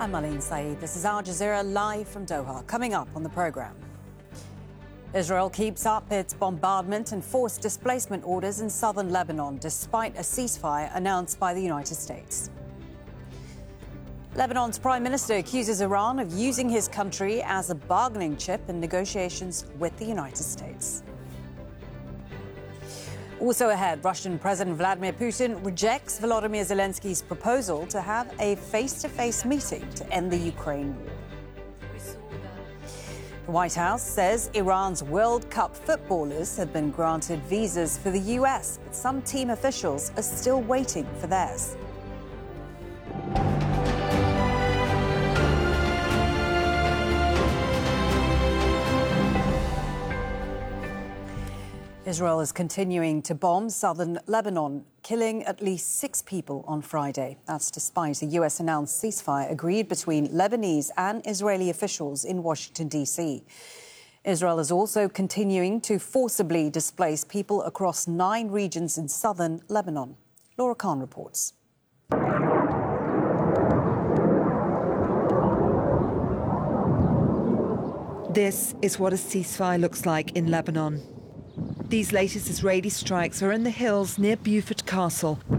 I'm Marlene Saeed. This is Al Jazeera live from Doha. Coming up on the programme. Israel keeps up its bombardment and forced displacement orders in southern Lebanon, despite a ceasefire announced by the United States. Lebanon's Prime Minister accuses Iran of using his country as a bargaining chip in negotiations with the United States. Also ahead, Russian President Vladimir Putin rejects Volodymyr Zelensky's proposal to have a face-to-face meeting to end the Ukraine war. The White House says Iran's World Cup footballers have been granted visas for the US, but some team officials are still waiting for theirs. Israel is continuing to bomb southern Lebanon, killing at least 6 people on Friday. That's despite a US-announced ceasefire agreed between Lebanese and Israeli officials in Washington, D.C. Israel is also continuing to forcibly displace people across 9 regions in southern Lebanon. Laura Khan reports. This is what a ceasefire looks like in Lebanon. These latest Israeli strikes are in the hills near Beaufort Castle,